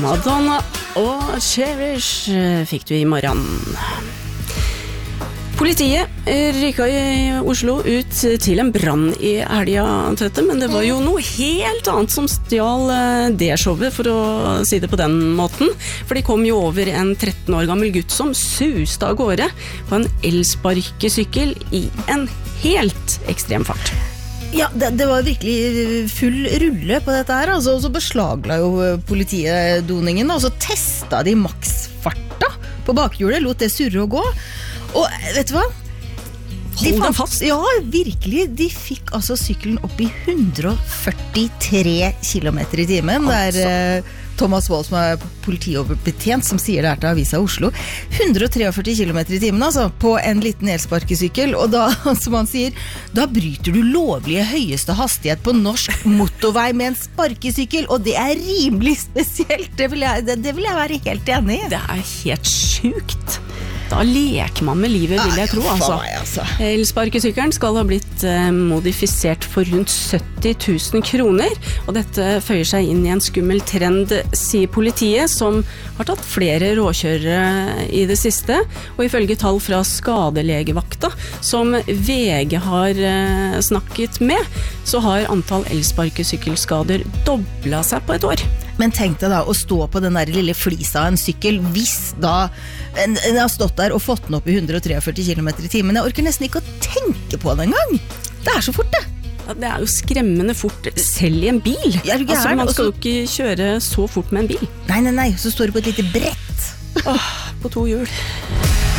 Madonna og Cherish fikk du i morgen. Politiet rykket i Oslo ut til en brann i helga, Tøtte, men det var jo noe helt annet som stjal det showet, for å si det på den måten. For de kom jo over en 13 år gammel gutt som suste av gårde på en elsparkesykkel i en helt ekstrem fart. Ja, det var virkelig full rulle på dette her, altså, og så beslagla jo politiet doningen, og så testet de maksfarta på bakhjulet, lot det surre og gå. Og vet du hva? Hold den fast. Ja, virkelig. De fikk altså sykkelen opp i 143 kilometer i timen. Det er Thomas Wold, som er politioverbetjent, som sier det her til Avisa Oslo. 143 kilometer i timen, altså, på en liten elsparkesykkel. Og da, som han sier, da bryter du lovlige høyeste hastighet på norsk motorvei med en sparkesykkel, og det er rimelig spesielt. Det vil jeg være helt enig i. Det er helt sjukt. Da leker man med livet, vil jeg tro. Altså. Elsparkesykkelen skal ha blitt modifisert for rundt 70 000 kroner, og dette føyer seg inn i en skummel trend, sier politiet, som har tatt flere råkjørere i det siste, og ifølge tall fra skadelegevakta, som VG har snakket med, så har antall elsparkesykkelskader doblet seg på et år. Men tenk deg da å stå på den der lille flisa av en sykkel, hvis da en har stått der og fått den opp i 143 kilometer i timen. Jeg orker nesten ikke å tenke på det engang. Det er så fort det. Ja, det er jo skremmende fort, selv i en bil. Man skal jo ikke kjøre så fort med en bil. Nei, så står det på et lite brett. På 2 hjul.